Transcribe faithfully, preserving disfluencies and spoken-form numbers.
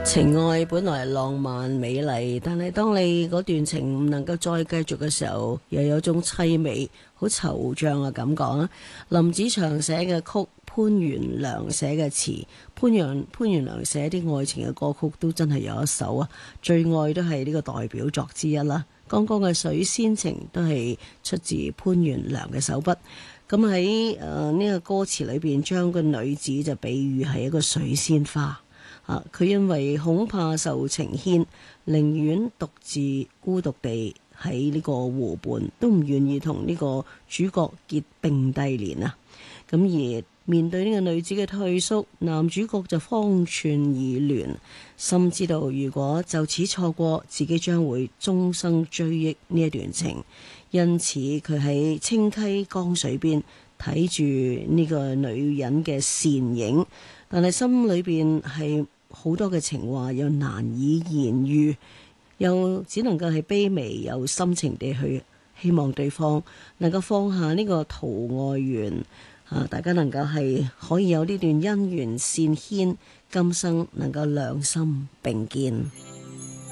情愛本來係浪漫美麗，但係當你嗰段情唔能夠再繼續嘅時候，又有種凄美、好惆悵嘅感覺啊！林子祥寫嘅曲，潘元良寫嘅詞，潘陽潘元良寫啲愛情嘅歌曲都真係有一首啊！最愛都係呢個代表作之一啦。剛剛嘅水仙情都係出自潘元良嘅手筆。咁喺誒呢個歌詞裏邊，將個女子就比喻係一個水仙花。啊！佢因為恐怕受情牽，寧願獨自孤獨地喺呢個湖畔，都唔願意同呢個主角結並蒂蓮啊！咁而面對呢個女子嘅退縮，男主角就方寸已亂，深知道如果就此錯過，自己將會終生追憶呢一段情。因此佢喺清溪江水邊睇住呢個女人嘅倩影，但係心裏邊係好多嘅情話又難以言喻，又只能夠係卑微又深情地去希望對方能夠放下呢個圖外緣啊！大家能夠係可以有呢段姻緣線牽，今生能夠兩心並肩。